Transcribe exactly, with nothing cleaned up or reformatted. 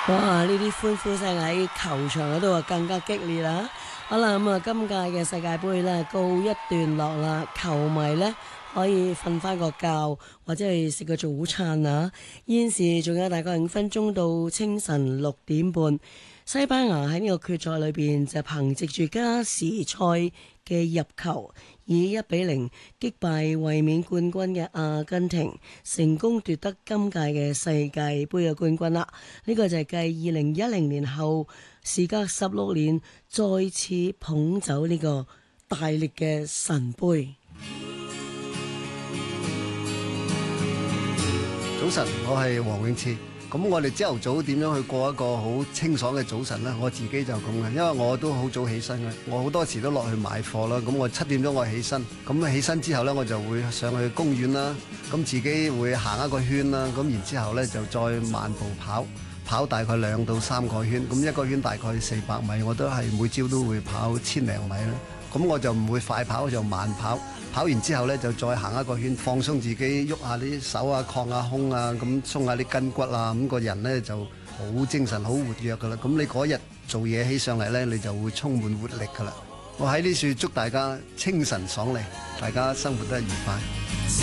哇！呢啲歡呼聲喺球場嗰度啊，更加激烈啦！好啦，咁啊，今屆嘅世界盃呢，告一段落啦，球迷呢，可以瞓翻個覺，或者係食個早餐啊！現時仲有大概五分鐘到清晨六點半，西班牙喺呢個決賽裏邊就憑藉住加時賽嘅入球，以一比零擊敗衛冕冠軍嘅阿根廷，成功奪得今屆嘅世界盃嘅冠軍啦！呢個就係繼二零一零年後，時隔十六年再次捧走呢個大力嘅神杯。 早晨，我係黃永賜。咁我哋朝頭早點樣去過一個好清爽嘅早晨呢？我自己就咁嘅，因為我都好早起身嘅，我好多時都落去買貨啦。咁我七點鐘我起身，咁起身之後呢，我就會上去公園啦，咁自己會行一個圈啦，咁然之後呢，就再慢步跑，跑大概兩到三個圈，咁一個圈大概四百米，我都係每朝都會跑千零米啦。咁我就唔會快跑，就慢跑。跑完之後呢，就再行一個圈，放鬆自己，喐下啲手啊，擴下胸啊，咁鬆下啲筋骨啊，咁個人呢就好精神、好活躍噶啦。咁你嗰日做嘢起上嚟呢，你就會充滿活力噶啦。我喺呢處祝大家清晨爽利，大家生活得愉快。